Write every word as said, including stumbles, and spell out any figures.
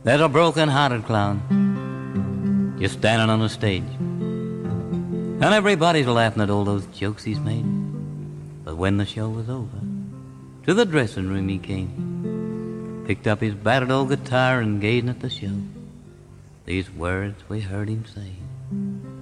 There's a broken-hearted clown just standing on the stage, and everybody's laughing at all those jokes he's made. But when the show was over, to the dressing room he came, picked up his battered old guitar and gazing at the show, these words we heard him say.